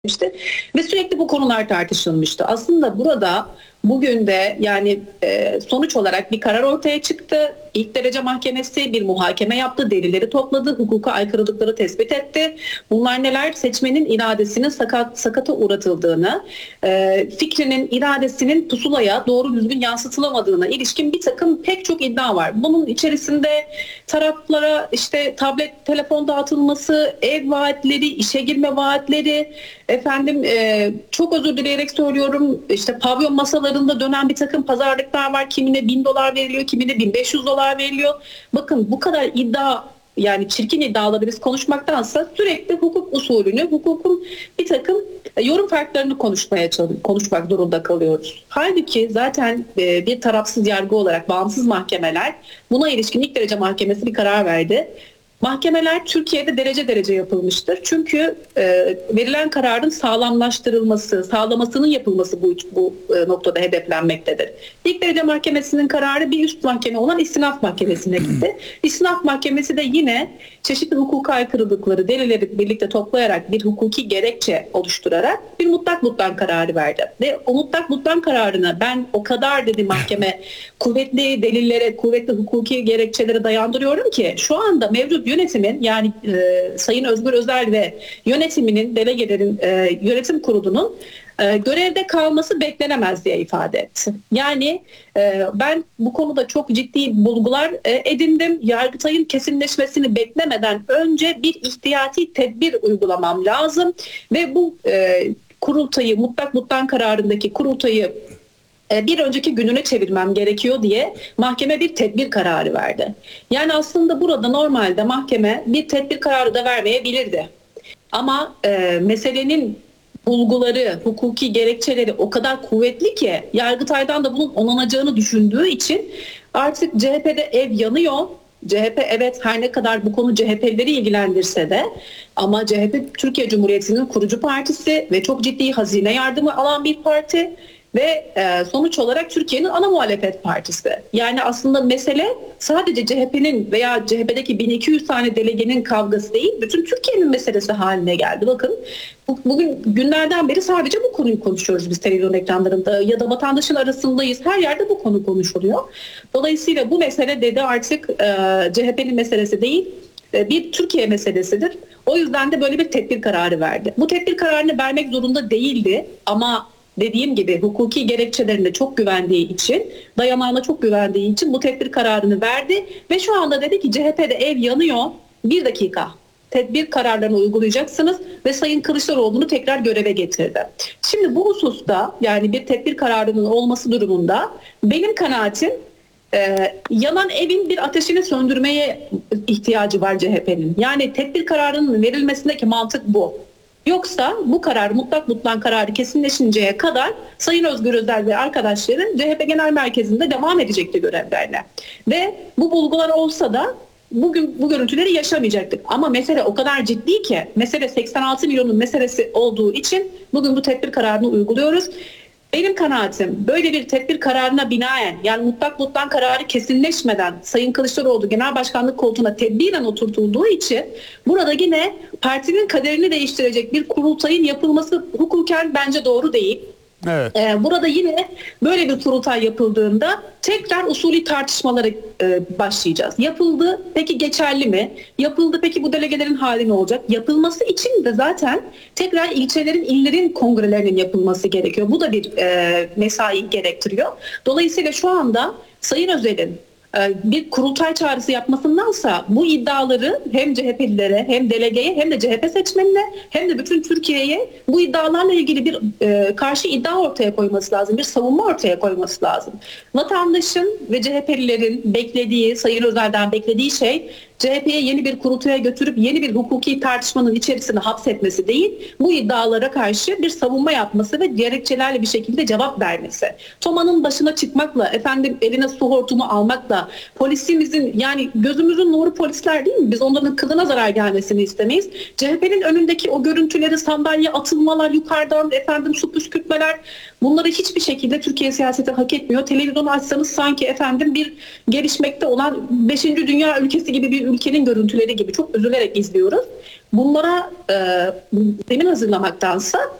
işte ve sürekli bu konular tartışılmıştı. Aslında burada bugün de yani sonuç olarak bir karar ortaya çıktı. İlk derece mahkemesi bir muhakeme yaptı, delilleri topladı, hukuka aykırılıkları tespit etti. Bunlar neler? Seçmenin iradesinin sakata uğratıldığını, fikrinin, iradesinin pusulaya doğru düzgün yansıtılamadığına ilişkin bir takım pek çok iddia var. Bunun içerisinde taraflara işte tablet, telefon dağıtılması, ev vaatleri, işe girme vaatleri, çok özür dileyerek söylüyorum, işte pavyon masalarında dönen bir takım pazarlıklar var. Kimine $1000 veriliyor, kimine $1500 veriliyor. Bakın bu kadar iddia, yani çirkin iddiaları biz konuşmaktansa sürekli hukuk usulünü, hukukun bir takım yorum farklarını konuşmak durumunda kalıyoruz. Halbuki zaten bir tarafsız yargı olarak bağımsız mahkemeler, buna ilişkin ilk derece mahkemesi bir karar verdi. Mahkemeler Türkiye'de derece derece yapılmıştır. Çünkü verilen kararın sağlamasının yapılması bu noktada hedeflenmektedir. İlk derece mahkemesinin kararı bir üst mahkeme olan İstinaf Mahkemesi'ne gitti. İstinaf Mahkemesi de yine çeşitli hukuka aykırılıkları, delilleri birlikte toplayarak bir hukuki gerekçe oluşturarak bir mutlak butlan kararı verdi. Ve o mutlak butlan kararını ben o kadar dedi mahkeme kuvvetli delillere, kuvvetli hukuki gerekçelere dayandırıyorum ki şu anda mevcut yönetimin, yani Sayın Özgür Özel ve yönetiminin, delegelerin yönetim kurulunun görevde kalması beklenemez diye ifade etti. Yani ben bu konuda çok ciddi bulgular edindim. Yargıtay'ın kesinleşmesini beklemeden önce bir ihtiyati tedbir uygulamam lazım ve bu kurultayı, mutlak butlan kararındaki kurultayı bir önceki gününe çevirmem gerekiyor diye mahkeme bir tedbir kararı verdi. Yani aslında burada normalde mahkeme bir tedbir kararı da vermeyebilirdi. Ama meselenin bulguları, hukuki gerekçeleri o kadar kuvvetli ki Yargıtay'dan da bunun onanacağını düşündüğü için artık CHP'de ev yanıyor. CHP evet her ne kadar bu konu CHP'lileri ilgilendirse de ama CHP Türkiye Cumhuriyeti'nin kurucu partisi ve çok ciddi hazine yardımı alan bir parti. Ve sonuç olarak Türkiye'nin ana muhalefet partisi. Yani aslında mesele sadece CHP'nin veya CHP'deki 1200 tane delegenin kavgası değil, bütün Türkiye'nin meselesi haline geldi. Bakın bugün günlerden beri sadece bu konuyu konuşuyoruz biz televizyon ekranlarında ya da vatandaşın arasındayız. Her yerde bu konu konuşuluyor. Dolayısıyla bu mesele dedi artık CHP'nin meselesi değil, bir Türkiye meselesidir. O yüzden de böyle bir tedbir kararı verdi. Bu tedbir kararını vermek zorunda değildi ama dediğim gibi hukuki gerekçelerine çok güvendiği için, dayanağına çok güvendiği için bu tedbir kararını verdi ve şu anda dedi ki CHP'de ev yanıyor. Bir dakika. Tedbir kararlarını uygulayacaksınız ve Sayın Kılıçdaroğlu'nu tekrar göreve getirdi. Şimdi bu hususta, yani bir tedbir kararının olması durumunda benim kanaatim yanan evin bir ateşini söndürmeye ihtiyacı var CHP'nin. Yani tedbir kararının verilmesindeki mantık bu. Yoksa bu karar, mutlak butlan kararı kesinleşinceye kadar Sayın Özgür Özel ve arkadaşları CHP Genel Merkezi'nde devam edecekti görevlerine. Ve bu bulgular olsa da bugün bu görüntüleri yaşamayacaktık. Ama mesele o kadar ciddi ki, mesele 86 milyonun meselesi olduğu için bugün bu tedbir kararını uyguluyoruz. Benim kanaatim böyle bir tedbir kararına binaen, yani mutlak butlan kararı kesinleşmeden Sayın Kılıçdaroğlu Genel Başkanlık koltuğuna tedbiren oturtulduğu için burada yine partinin kaderini değiştirecek bir kurultayın yapılması hukuken bence doğru değil. Evet. Burada yine böyle bir kurultay yapıldığında tekrar usulü tartışmalara başlayacağız. Yapıldı, peki geçerli mi? Yapıldı, peki bu delegelerin hali ne olacak? Yapılması için de zaten tekrar ilçelerin, illerin kongrelerinin yapılması gerekiyor. Bu da bir mesai gerektiriyor. Dolayısıyla şu anda Sayın Özel'in bir kurultay çağrısı yapmasındansa bu iddiaları hem CHP'lilere hem delegeye hem de CHP seçmenine hem de bütün Türkiye'ye bu iddialarla ilgili bir karşı iddia ortaya koyması lazım. Bir savunma ortaya koyması lazım. Vatandaşın ve CHP'lilerin beklediği, Sayın Özel'den beklediği şey CHP'ye yeni bir kurultaya götürüp yeni bir hukuki tartışmanın içerisine hapsetmesi değil, bu iddialara karşı bir savunma yapması ve gerekçelerle bir şekilde cevap vermesi. Toma'nın başına çıkmakla, eline su hortumu almakla, polisimizin, yani gözümüzün nuru polisler değil mi? Biz onların kılına zarar gelmesini istemeyiz. CHP'nin önündeki o görüntüleri, sandalye atılmalar, yukarıdan su püskürtmeler, bunları hiçbir şekilde Türkiye siyaseti hak etmiyor. Televizyonu açsanız sanki bir gelişmekte olan 5. dünya ülkesi gibi bir ülkenin görüntüleri gibi, çok üzülerek izliyoruz. bunlara zemin hazırlamaktansa